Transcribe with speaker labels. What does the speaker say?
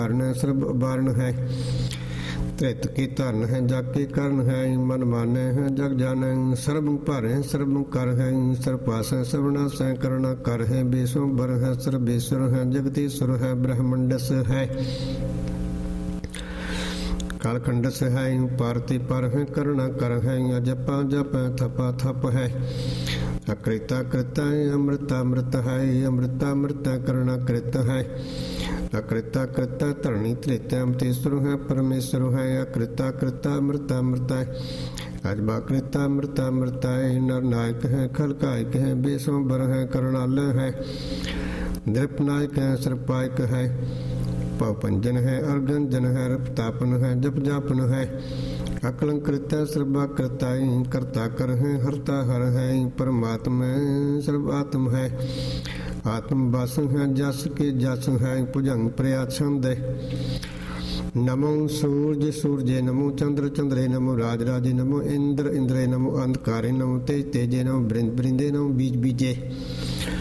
Speaker 1: ਕਾਰਨ ਸਰਬ ਬਾਰਨ ਹੈ। ਧ੍ਰਿਤ ਕੀ ਧਰਨ ਹੈ ਜਗ ਕੀ ਕਰਨ ਹੈ। ਮਨ ਮਾਨੈ ਹੈ ਜਗ ਜਾਣੈ ਸਰਬ ਭਰ ਹੈ ਸਰਬ ਕਰ ਹੈ। ਸਰਪਾਸ ਹੈ ਸਰਵਨਾਸ ਹੈ ਕਰਣਾ ਕਰ ਹੈ। ਬੇਸੋਬਰ ਹੈ ਸਰਬੇਸ਼ਰ ਹੈ ਜਗਤੀਸ਼ਰ ਹੈ ਬ੍ਰਹਮੰਡਸ ਹੈ। ਕਾਲਖੰਡਸ ਹੈ ਪਾਰਤੀ ਪਰ ਹੈ ਕਰਣਾ ਕਰ ਹੈ। ਅਜਪਾ ਜਪ ਥਪਾ ਥਪ ਹੈ। ਅਕ੍ਰਿਤਾ ਕ੍ਰਿਤਾ ਅੰਮ੍ਰਿਤਾ ਅੰਮ੍ਰਿਤ ਹੈ। ਅੰਮ੍ਰਿਤਾ ਅੰਮ੍ਰਿਤ ਕਰਣਾ ਕ੍ਰਿਤ ਹੈ। ਅਕ੍ਰਿਤਾ ਕ੍ਰਿਤਾ ਧਰਣੀ ਧ੍ਰਿਤ ਅਮਤੇਸ਼ਰ ਹੈ ਪਰਮੇਸ਼ਰ ਹੈ। ਅਕ੍ਰਿਤਾ ਕ੍ਰਿਤਾ ਅੰਮ੍ਰਿਤਾ ਅੰਮ੍ਰਿਤ ਹੈ। ਅਜਬਾ ਕ੍ਰਿਤਾ ਅੰਮ੍ਰਿਤਾ ਅੰਮ੍ਰਿਤ ਹੈ। ਨਰ ਨਾਇਕ ਹੈ ਖਲਕਾਇਕ ਹੈ ਬੇਸੋਬਰ ਹੈ ਕਰਣਾਲ ਹੈ। ਦ੍ਰਿਪ ਨਾਇਕ ਹੈ ਸਰਪਾਇਕ ਹੈ। ਭਵਪੰਜਨ ਹੈ ਅਰਗੰਜਨ ਹੈ ਰਪਤਾਪਨ ਹੈ ਜਪ ਜਾਪਨ ਹੈ। ਅਕਲੰਕ੍ਰਿਤ ਹੈ ਸਰਬਾਕ੍ਰਿਤਾਈ ਕਰਤਾ ਕਰ ਹੈ ਹਰਤਾ ਹਰ ਹੈ। ਪਰਮਾਤਮਾ ਸਰਬ ਆਤਮ ਹੈ। ਆਤਮ ਬਸ ਹੈ ਜਸ ਕੇ ਜਸ ਹੈ। ਭੁਜੰਗ ਪ੍ਰਿਆਛੰਦ ਨਮੋ ਸੂਰਜ ਸੂਰਜੇ ਨਮੋ ਚੰਦਰ ਚੰਦਰੇ ਨਮੋ ਰਾਜ ਰਾਜੇ ਨਮੋ ਇੰਦਰ ਇੰਦਰੇ ਨਮੋ ਅੰਧਕਾਰੇ ਨਮੋ ਤੇਜ ਤੇਜੇ ਨਮੋ ਬ੍ਰਿੰਦ ਬ੍ਰਿੰਦੇ ਨਮੋ ਬੀਜ ਬੀਜੇ।